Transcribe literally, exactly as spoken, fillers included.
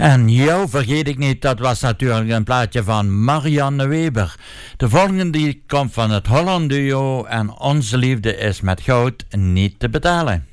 En jou vergeet ik niet, dat was natuurlijk een plaatje van Marianne Weber. De volgende die komt van het Holland duo en Onze liefde is met goud niet te betalen.